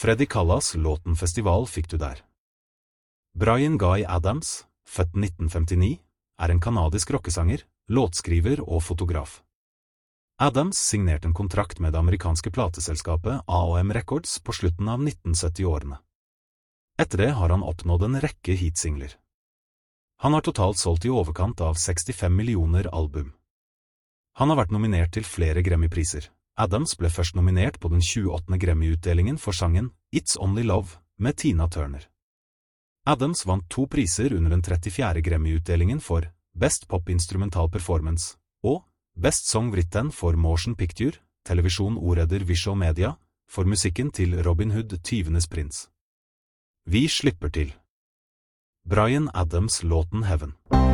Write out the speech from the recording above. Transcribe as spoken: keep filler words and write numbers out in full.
Freddy Callas låten Festival fikk du der. Bryan Guy Adams, født nitten femtini, er en kanadisk rockesanger, låtskriver og fotograf. Adams signerte en kontrakt med det amerikanske plateselskapet A og M Records på slutten av nitten sytti-årene. Etter det har han oppnådd en rekke hitsingler. Han har totalt solgt i overkant av sekstifem millioner album. Han har vært nominert til flere Grammy-priser. Adams ble først nominert på den tjueåttende Grammy-utdelingen for sangen It's Only Love med Tina Turner. Adams vant to priser under den trettifjerde Grammy-utdelingen for Best Pop Instrumental Performance og Best Song Written for Motion Picture, televisjon ordreder Visual Media, for musikken til Robin Hood Tyvenes prins. Vi slipper til. Bryan Adams låten Heaven.